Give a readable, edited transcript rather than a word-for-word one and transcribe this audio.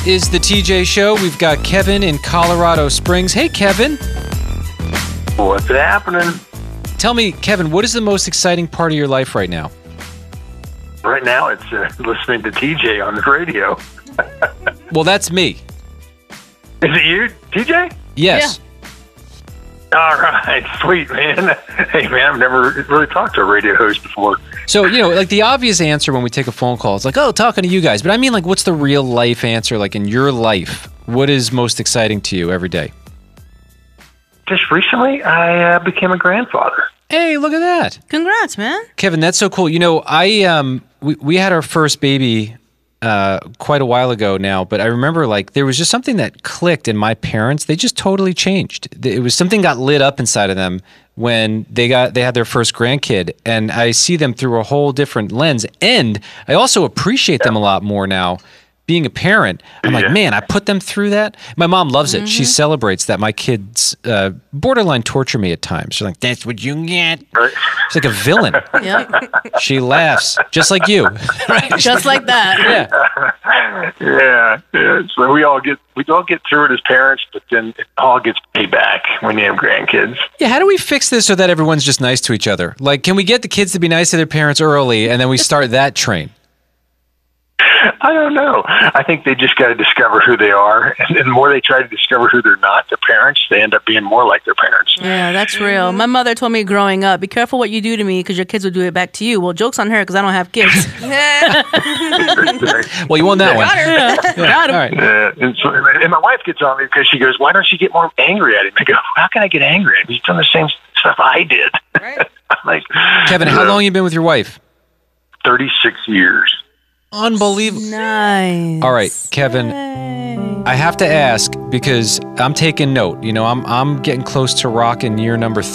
is the TJ Show. We've got Kevin in Colorado Springs. Hey, Kevin. What's happening? Tell me, Kevin, what is the most exciting part of your life right now? Right now, it's listening to TJ on the radio. Well, that's me. Is it you, TJ? Yes. All right, sweet, man. Hey, man, I've never really talked to a radio host before. So, like the obvious answer when we take a phone call is like, oh, talking to you guys. But I mean, like, what's the real life answer? Like in your life, what is most exciting to you every day? Just recently, I became a grandfather. Hey, look at that. Congrats, man. Kevin, that's so cool. We had our first baby quite a while ago now, but I remember like there was just something that clicked in my parents. They just totally changed. It was something got lit up inside of them when they had their first grandkid, and I see them through a whole different lens. And I also appreciate them a lot more now. Being a parent, I'm like, man, I put them through that. My mom loves it. She celebrates that. My kids borderline torture me at times. She's like, that's what you get. Right. It's like a villain. Yep. She laughs, just like you. Right? Just like that. Yeah. Yeah. So we all get through it as parents, but then it all gets paid back when you have grandkids. Yeah, how do we fix this so that everyone's just nice to each other? Like, can we get the kids to be nice to their parents early, and then we start that train? I don't know. I think they just got to discover who they are. And the more they try to discover who they're not, their parents, they end up being more like their parents. Yeah, that's real. My mother told me growing up, be careful what you do to me because your kids will do it back to you. Well, joke's on her because I don't have kids. Well, you won that one. Got him. All right. And my wife gets on me because she goes, why don't you get more angry at him? I go, how can I get angry at him? He's done the same stuff I did. Right. I'm like, Kevin, how long have you been with your wife? 36 years. Unbelievable. Nice. All right, Kevin, I have to ask because I'm taking note. I'm getting close to rocking year number